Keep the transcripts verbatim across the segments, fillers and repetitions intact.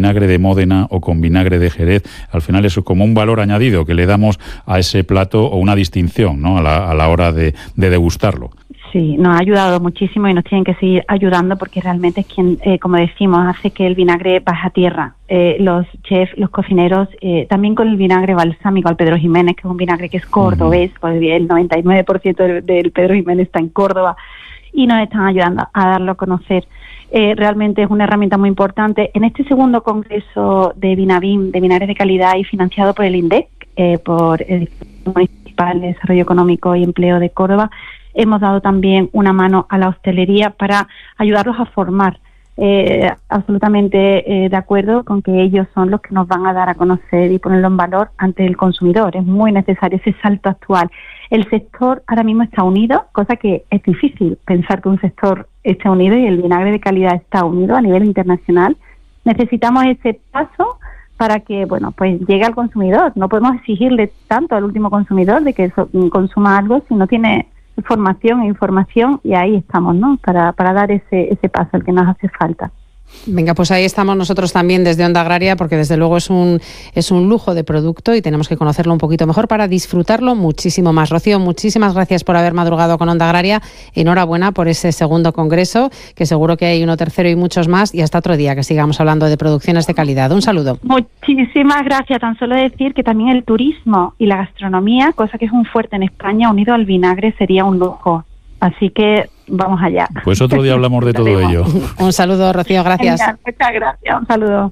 vinagre de Módena o con vinagre de Jerez. Al final eso es como un valor añadido que le damos a ese plato o una distinción, ¿no?, a la, a la hora de, de degustarlo. Sí, nos ha ayudado muchísimo y nos tienen que seguir ayudando porque realmente es quien, eh, como decimos, hace que el vinagre baje a tierra. Eh, los chefs, los cocineros, eh, también con el vinagre balsámico al Pedro Ximénez, que es un vinagre que es cordobés, uh-huh. pues el noventa y nueve por ciento del, del Pedro Ximénez está en Córdoba y nos están ayudando a darlo a conocer. Eh, realmente es una herramienta muy importante. En este segundo congreso de Vinavim, de vinagre de calidad y financiado por el INDEC, eh, por el Instituto Municipal de Desarrollo Económico y Empleo de Córdoba, hemos dado también una mano a la hostelería para ayudarlos a formar. Eh, absolutamente eh, de acuerdo con que ellos son los que nos van a dar a conocer y ponerlo en valor ante el consumidor. Es muy necesario ese salto actual. El sector ahora mismo está unido, cosa que es difícil pensar que un sector esté unido y el vinagre de calidad está unido a nivel internacional. Necesitamos ese paso para que, bueno, pues llegue al consumidor. No podemos exigirle tanto al último consumidor de que so, consuma algo si no tiene formación e información, y ahí estamos, ¿no?, para, para dar ese, ese paso, el que nos hace falta. Venga, pues ahí estamos nosotros también desde Onda Agraria, porque desde luego es un es un lujo de producto y tenemos que conocerlo un poquito mejor para disfrutarlo muchísimo más. Rocío, muchísimas gracias por haber madrugado con Onda Agraria. Enhorabuena por ese segundo congreso, que seguro que hay uno tercero y muchos más, y hasta otro día que sigamos hablando de producciones de calidad. Un saludo. Muchísimas gracias. Tan solo decir que también el turismo y la gastronomía, cosa que es un fuerte en España, unido al vinagre sería un lujo. Así que vamos allá. Pues otro día hablamos de todo ello. Un saludo, Rocío, gracias. Genial, muchas gracias, un saludo.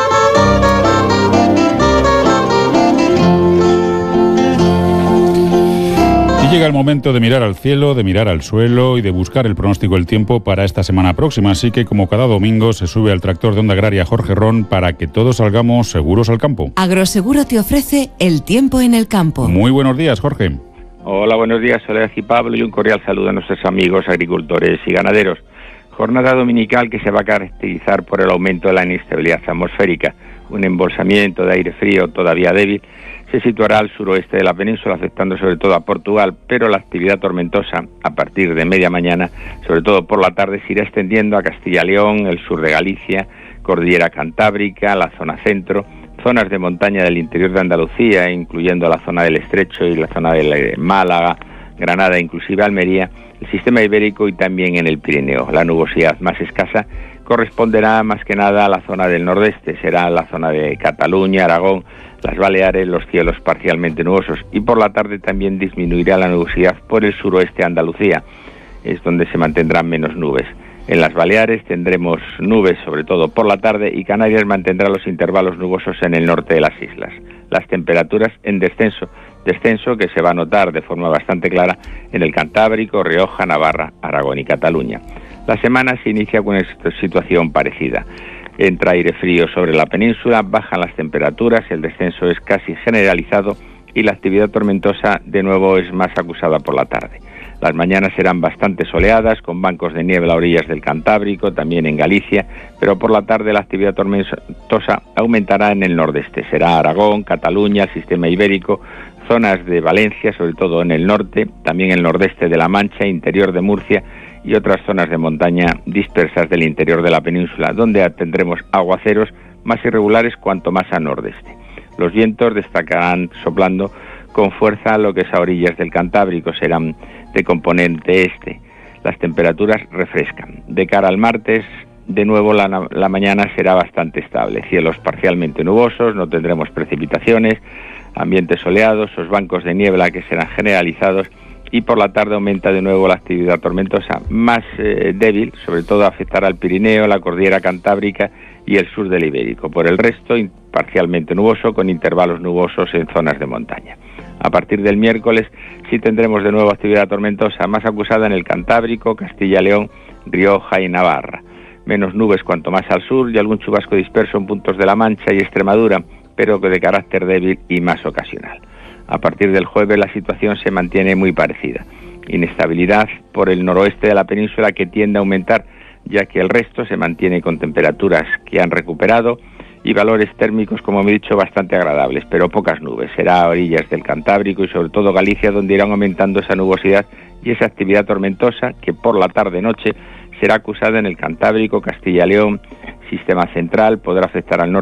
Y llega el momento de mirar al cielo, de mirar al suelo y de buscar el pronóstico del tiempo para esta semana próxima. Así que, como cada domingo, se sube al tractor de Onda Agraria Jorge Ron para que todos salgamos seguros al campo. Agroseguro te ofrece el tiempo en el campo. Muy buenos días, Jorge. Hola, buenos días, Soledad y Pablo, y un cordial saludo a nuestros amigos agricultores y ganaderos. Jornada dominical que se va a caracterizar por el aumento de la inestabilidad atmosférica. Un embolsamiento de aire frío todavía débil se situará al suroeste de la península, afectando sobre todo a Portugal, pero la actividad tormentosa a partir de media mañana, sobre todo por la tarde, se irá extendiendo a Castilla y León, el sur de Galicia, Cordillera Cantábrica, la zona centro, zonas de montaña del interior de Andalucía, incluyendo la zona del Estrecho y la zona de Málaga, Granada, inclusive Almería, el sistema ibérico y también en el Pirineo. La nubosidad más escasa corresponderá más que nada a la zona del nordeste, será la zona de Cataluña, Aragón, las Baleares, los cielos parcialmente nubosos, y por la tarde también disminuirá la nubosidad por el suroeste de Andalucía, es donde se mantendrán menos nubes. En las Baleares tendremos nubes, sobre todo por la tarde, y Canarias mantendrá los intervalos nubosos en el norte de las islas. Las temperaturas en descenso, descenso que se va a notar de forma bastante clara en el Cantábrico, Rioja, Navarra, Aragón y Cataluña. La semana se inicia con una situación parecida. Entra aire frío sobre la península, bajan las temperaturas, el descenso es casi generalizado y la actividad tormentosa de nuevo es más acusada por la tarde. Las mañanas serán bastante soleadas, con bancos de niebla a orillas del Cantábrico, también en Galicia, pero por la tarde la actividad tormentosa aumentará en el nordeste. Será Aragón, Cataluña, el sistema ibérico, zonas de Valencia, sobre todo en el norte, también el nordeste de La Mancha, interior de Murcia y otras zonas de montaña dispersas del interior de la península, donde tendremos aguaceros más irregulares cuanto más al nordeste. Los vientos destacarán soplando con fuerza lo que es a orillas del Cantábrico, serán de componente este. Las temperaturas refrescan. De cara al martes, de nuevo la, la mañana será bastante estable. Cielos parcialmente nubosos, no tendremos precipitaciones, ambientes soleados, esos bancos de niebla que serán generalizados, y por la tarde aumenta de nuevo la actividad tormentosa más eh, débil, sobre todo afectará al Pirineo, la Cordillera Cantábrica y el sur del Ibérico. Por el resto, parcialmente nuboso, con intervalos nubosos en zonas de montaña. A partir del miércoles sí tendremos de nuevo actividad tormentosa más acusada en el Cantábrico, Castilla y León, Rioja y Navarra. Menos nubes cuanto más al sur y algún chubasco disperso en puntos de La Mancha y Extremadura, pero de carácter débil y más ocasional. A partir del jueves la situación se mantiene muy parecida. Inestabilidad por el noroeste de la península que tiende a aumentar, ya que el resto se mantiene con temperaturas que han recuperado y valores térmicos, como he dicho, bastante agradables, pero pocas nubes. Será a orillas del Cantábrico y sobre todo Galicia donde irán aumentando esa nubosidad y esa actividad tormentosa que por la tarde-noche será acusada en el Cantábrico, Castilla y León, sistema central, podrá afectar al norte